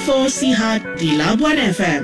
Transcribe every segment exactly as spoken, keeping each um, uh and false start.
Info Sihat di Labuan F M.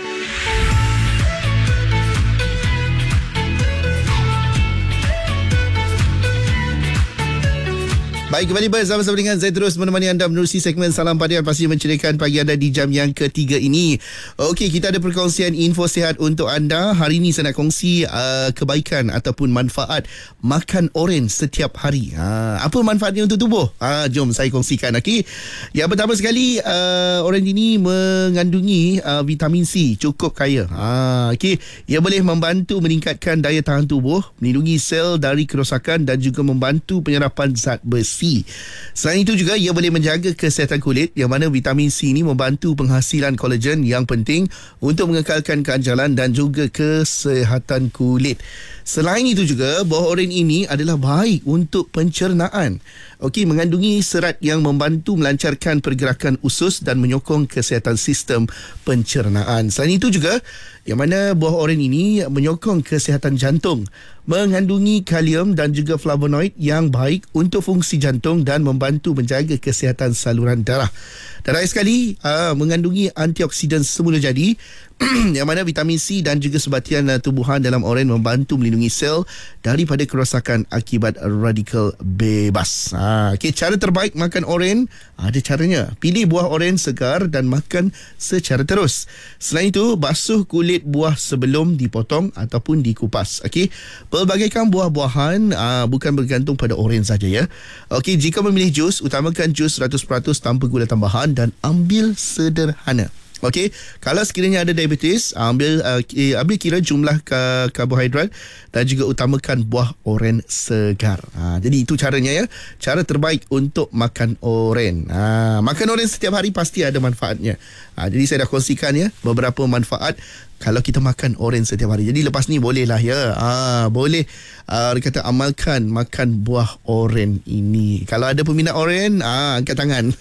Baik, kembali bersama-sama dengan saya terus menemani anda menerusi segmen Salam Padian, pasti menceriakan pagi anda di jam yang ketiga ini. Okey, kita ada perkongsian info sihat untuk anda. Hari ini saya nak kongsi uh, kebaikan ataupun manfaat makan oren setiap hari. Ha, apa manfaatnya untuk tubuh? Ha, jom saya kongsikan. Okey. Yang pertama sekali, uh, oren ini mengandungi uh, vitamin C cukup kaya. Ha, okey, ia boleh membantu meningkatkan daya tahan tubuh, melindungi sel dari kerosakan dan juga membantu penyerapan zat besi. Selain itu juga ia boleh menjaga kesihatan kulit, yang mana vitamin C ini membantu penghasilan kolagen yang penting untuk mengekalkan keanjalan dan juga kesihatan kulit. Selain itu juga buah oren ini adalah baik untuk pencernaan. Okey, mengandungi serat yang membantu melancarkan pergerakan usus dan menyokong kesihatan sistem pencernaan. Selain itu juga yang mana buah oren ini menyokong kesihatan jantung, mengandungi kalium dan juga flavonoid yang baik untuk fungsi jantung dan membantu menjaga kesihatan saluran darah. Dan terakhir sekali, aa, mengandungi antioksidan semula jadi yang mana vitamin C dan juga sebatian uh, tumbuhan dalam oren membantu melindungi sel daripada kerosakan akibat radikal bebas. Ha, okay, cara terbaik makan oren ada caranya. Pilih buah oren segar dan makan secara terus. Selain itu, basuh kulit buah sebelum dipotong ataupun dikupas. Okey, pelbagaikan buah-buahan uh, bukan bergantung pada oren saja ya. Okey, jika memilih jus, utamakan jus seratus peratus tanpa gula tambahan dan ambil sederhana. Okey, kalau sekiranya ada diabetes, ambil uh, ambil kira jumlah ka- karbohidrat dan juga utamakan buah oren segar. Ha, jadi itu caranya ya. Cara terbaik untuk makan oren. Ha, makan oren setiap hari pasti ada manfaatnya. Ha, jadi saya dah kongsikan ya beberapa manfaat kalau kita makan oren setiap hari. Jadi lepas ni bolehlah ya. Ah, boleh uh, dia kata amalkan makan buah oren ini. Kalau ada peminat oren, ah, angkat tangan.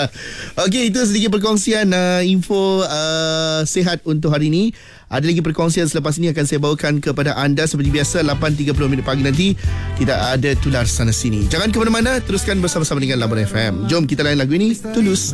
Okey, itu sedikit perkongsian uh, info uh, sihat untuk hari ini. Ada lagi perkongsian selepas ini akan saya bawakan kepada anda seperti biasa lapan tiga puluh minit pagi nanti. Tidak ada tular sana sini. Jangan ke mana-mana, teruskan bersama-sama dengan Labuan F M. Jom kita layan lagu ini, Tulus.